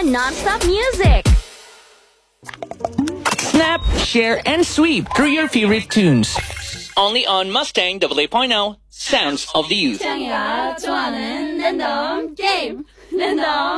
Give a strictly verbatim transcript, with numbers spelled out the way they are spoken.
non-stop music. Snap, share, and sweep through your favorite tunes. Only on Mustang double A point oh, Sounds of the Youth. 창이가 좋아하는 랜덤 게임 랜덤